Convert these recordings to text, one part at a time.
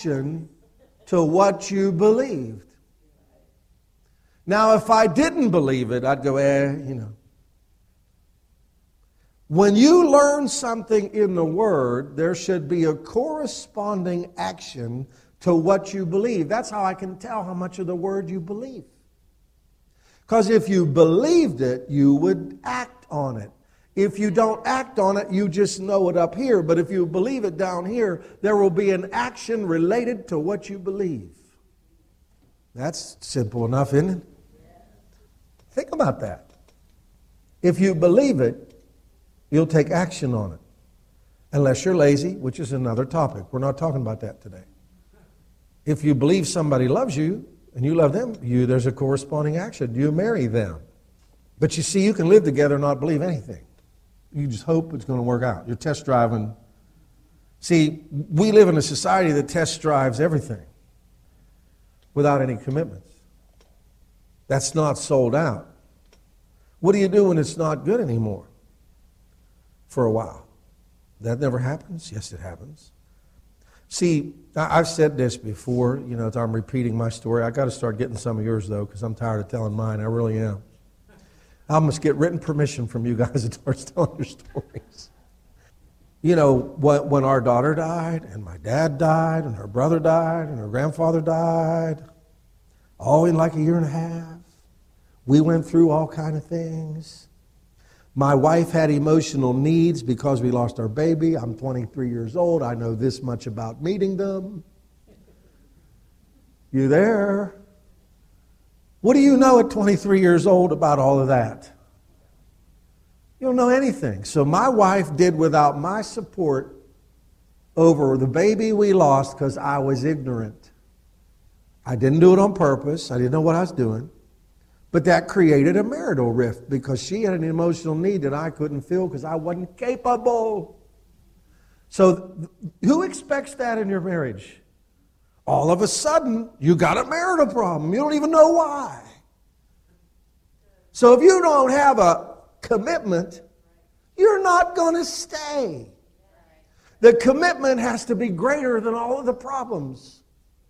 to what you believed. Now, if I didn't believe it, I'd go, When you learn something in the Word, there should be a corresponding action to what you believe. That's how I can tell how much of the Word you believe. Because if you believed it, you would act on it. If you don't act on it, you just know it up here. But if you believe it down here, there will be an action related to what you believe. That's simple enough, isn't it? Think about that. If you believe it, you'll take action on it. Unless you're lazy, which is another topic. We're not talking about that today. If you believe somebody loves you and you love them, there's a corresponding action. You marry them. But you see, you can live together and not believe anything. You just hope it's going to work out. You're test driving. See, we live in a society that test drives everything without any commitments. That's not sold out. What do you do when it's not good anymore? For a while. That never happens? Yes, it happens. See, I've said this before, I'm repeating my story. I got to start getting some of yours, though, because I'm tired of telling mine. I really am. I must get written permission from you guys to start telling your stories. When our daughter died, and my dad died, and her brother died, and her grandfather died, all in like a year and a half, we went through all kind of things. My wife had emotional needs because we lost our baby. I'm 23 years old. I know this much about meeting them. You there? What do you know at 23 years old about all of that? You don't know anything. So my wife did without my support over the baby we lost because I was ignorant. I didn't do it on purpose. I didn't know what I was doing. But that created a marital rift because she had an emotional need that I couldn't feel because I wasn't capable. So who expects that in your marriage? All of a sudden, you got a marital problem. You don't even know why. So if you don't have a commitment, you're not going to stay. The commitment has to be greater than all of the problems.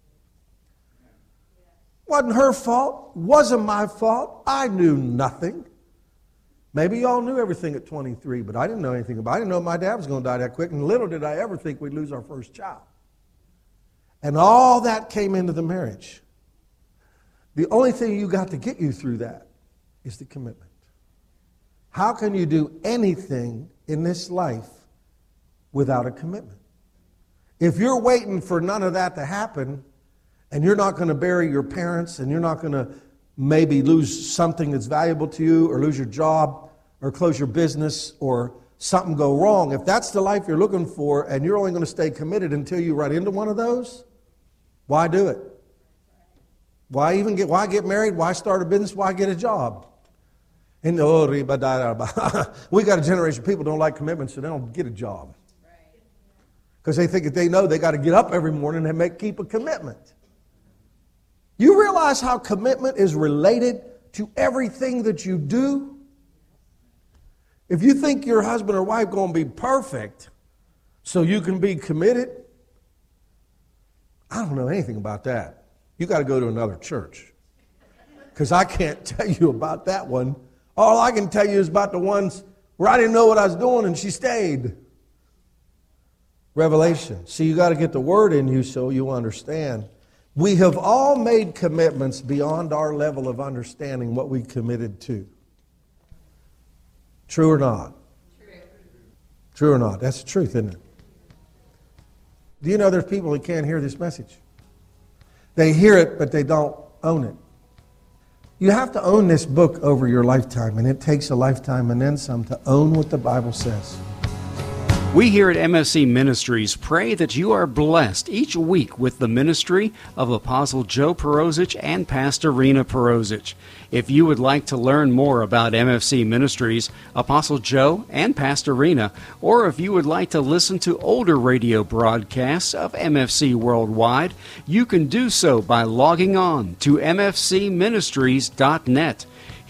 Wasn't her fault. Wasn't my fault. I knew nothing. Maybe y'all knew everything at 23, but I didn't know anything about it. I didn't know my dad was going to die that quick, and little did I ever think we'd lose our first child. And all that came into the marriage. The only thing you got to get you through that is the commitment. How can you do anything in this life without a commitment? If you're waiting for none of that to happen, and you're not going to bury your parents, and you're not going to maybe lose something that's valuable to you, or lose your job, or close your business, or something go wrong, if that's the life you're looking for, and you're only going to stay committed until you run into one of those, why do it? Why get married? Why start a business? Why get a job? And we got a generation of people who don't like commitment, so they don't get a job. Because they think that they know they got to get up every morning and keep a commitment. You realize how commitment is related to everything that you do? If you think your husband or wife going to be perfect so you can be committed, I don't know anything about that. You got to go to another church. Because I can't tell you about that one. All I can tell you is about the ones where I didn't know what I was doing and she stayed. Revelation. See, you got to get the word in you so you understand. We have all made commitments beyond our level of understanding what we committed to. True or not? True or not? That's the truth, isn't it? Do you know there's people who can't hear this message? They hear it, but they don't own it. You have to own this book over your lifetime, and it takes a lifetime and then some to own what the Bible says. We here at MFC Ministries pray that you are blessed each week with the ministry of Apostle Joe Perosic and Pastor Rena Perosic. If you would like to learn more about MFC Ministries, Apostle Joe and Pastor Rena, or if you would like to listen to older radio broadcasts of MFC Worldwide, you can do so by logging on to mfcministries.net.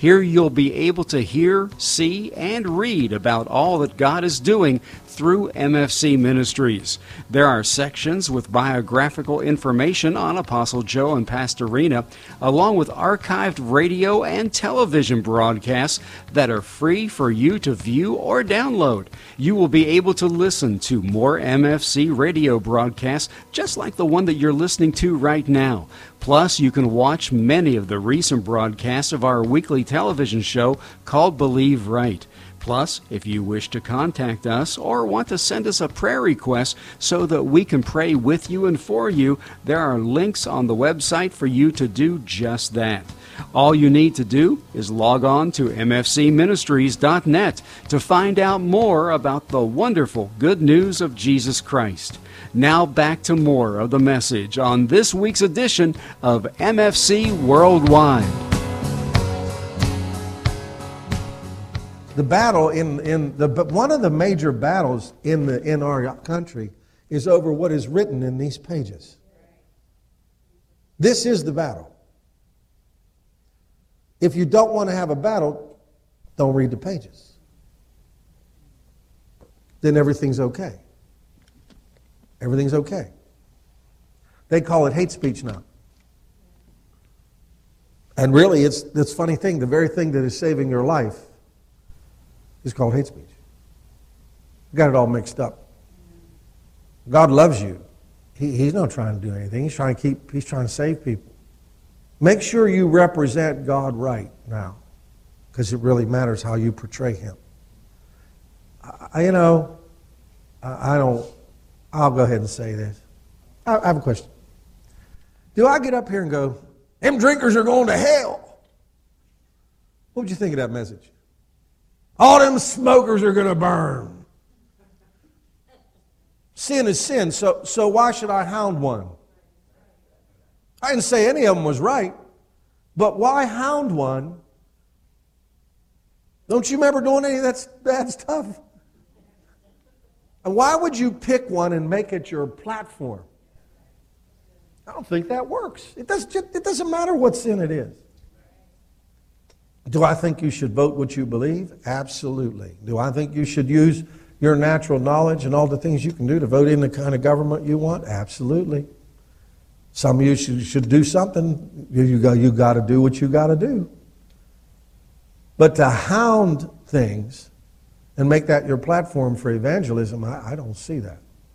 Here you'll be able to hear, see, and read about all that God is doing through MFC Ministries. There are sections with biographical information on Apostle Joe and Pastor Rena, along with archived radio and television broadcasts that are free for you to view or download. You will be able to listen to more MFC radio broadcasts just like the one that you're listening to right now. Plus, you can watch many of the recent broadcasts of our weekly television show called Believe Right. Plus, if you wish to contact us or want to send us a prayer request so that we can pray with you and for you, there are links on the website for you to do just that. All you need to do is log on to mfcministries.net to find out more about the wonderful good news of Jesus Christ. Now back to more of the message on this week's edition of MFC Worldwide. The battle one of the major battles in our country is over what is written in these pages. This is the battle. If you don't want to have a battle, don't read the pages. Then everything's okay. Everything's okay. They call it hate speech now. And really, it's this funny thing, the very thing that is saving your life is called hate speech. You got it all mixed up. God loves you. He's not trying to do anything. He's trying to save people. Make sure you represent God right now, because it really matters how you portray Him. I'll go ahead and say this. I have a question. Do I get up here and go, them drinkers are going to hell? What would you think of that message? All them smokers are going to burn. Sin is sin, so why should I hound one? I didn't say any of them was right, but why hound one? Don't you remember doing any of that bad stuff? And why would you pick one and make it your platform? I don't think that works. It doesn't matter what sin it is. Do I think you should vote what you believe? Absolutely. Do I think you should use your natural knowledge and all the things you can do to vote in the kind of government you want? Absolutely. Some of you should do something. You got to do what you got to do. But to hound things and make that your platform for evangelism, I don't see that.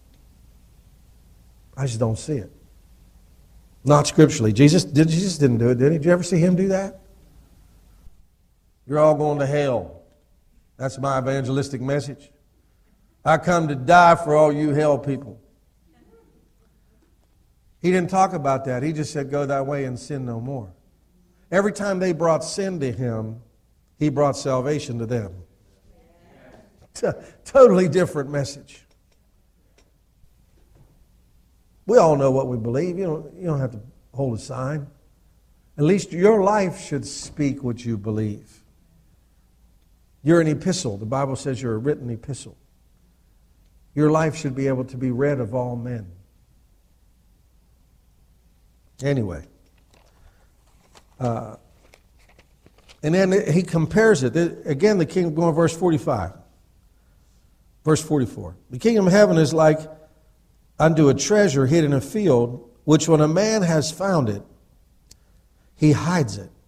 I just don't see it. Not scripturally. Jesus didn't do it, did he? Did you ever see him do that? You're all going to hell. That's my evangelistic message. I come to die for all you hell people. He didn't talk about that. He just said, go that way and sin no more. Every time they brought sin to him, he brought salvation to them. Totally different message. We all know what we believe. You don't have to hold a sign. At least your life should speak what you believe. You're an epistle. The Bible says you're a written epistle. Your life should be able to be read of all men. Anyway. And then he compares it. Again, the kingdom, going to verse 45. Verse 44. The kingdom of heaven is like unto a treasure hid in a field, which when a man has found it, he hides it.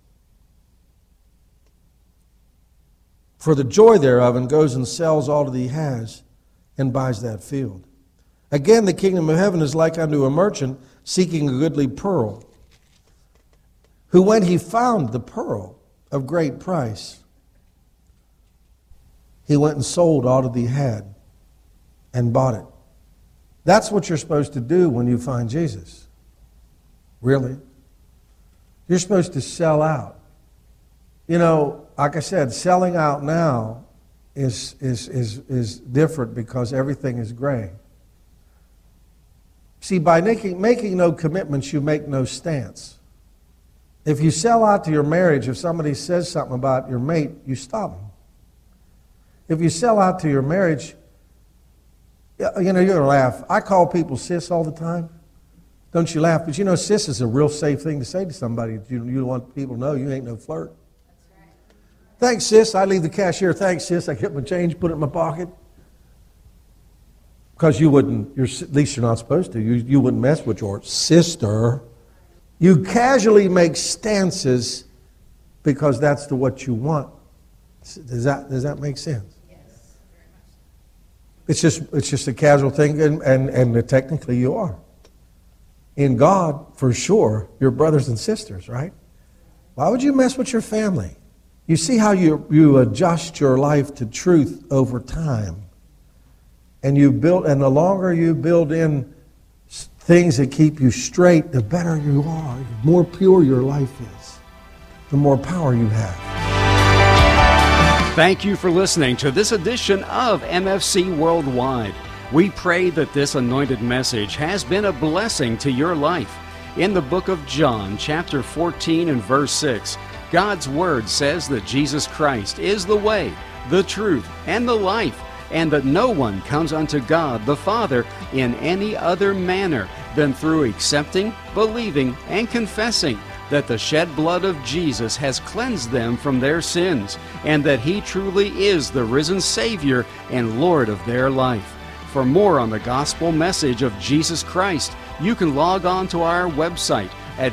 For the joy thereof, and goes and sells all that he has, and buys that field. Again, the kingdom of heaven is like unto a merchant seeking a goodly pearl, who when he found the pearl of great price, he went and sold all that he had and bought it. That's what you're supposed to do when you find Jesus. Really. You're supposed to sell out. You know, like I said, selling out now is different because everything is gray. See, by making no commitments, you make no stance. If you sell out to your marriage, if somebody says something about your mate, you stop them. If you sell out to your marriage, you're going to laugh. I call people sis all the time. Don't you laugh? But sis is a real safe thing to say to somebody. You want people to know you ain't no flirt. Thanks, sis. I leave the cashier. Thanks, sis. I get my change, put it in my pocket. Because you wouldn't, at least you're not supposed to. You wouldn't mess with your sister. You casually make stances because that's what you want. Does that make sense? Yes, very much. It's just a casual thing, and technically you are. In God, for sure, you're brothers and sisters, right? Why would you mess with your family? You see how you adjust your life to truth over time. And the longer you build in things that keep you straight, the better you are. The more pure your life is, the more power you have. Thank you for listening to this edition of MFC Worldwide. We pray that this anointed message has been a blessing to your life. In the book of John, chapter 14 and verse 6, God's Word says that Jesus Christ is the way, the truth, and the life, and that no one comes unto God the Father in any other manner than through accepting, believing, and confessing that the shed blood of Jesus has cleansed them from their sins, and that He truly is the risen Savior and Lord of their life. For more on the gospel message of Jesus Christ, you can log on to our website at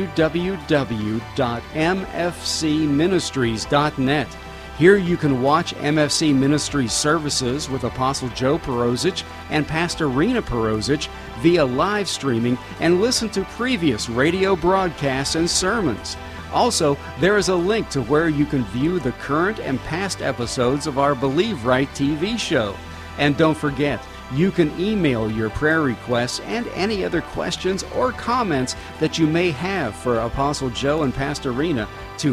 www.mfcministries.net. Here you can watch MFC Ministries services with Apostle Joe Perozich and Pastor Rena Perozich via live streaming and listen to previous radio broadcasts and sermons. Also, there is a link to where you can view the current and past episodes of our Believe Right TV show. And don't forget, you can email your prayer requests and any other questions or comments that you may have for Apostle Joe and Pastor Rena to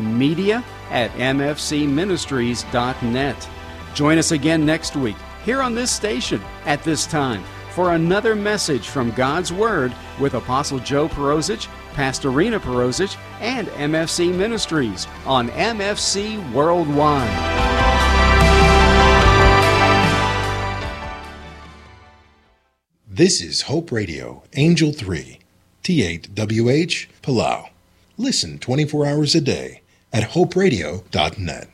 media@mfcministries.net. Join us again next week here on this station at this time for another message from God's Word with Apostle Joe Perozich, Pastor Rena Perozich, and MFC Ministries on MFC Worldwide. This is Hope Radio, Angel 3, T8WH, Palau. Listen 24 hours a day at hoperadio.net.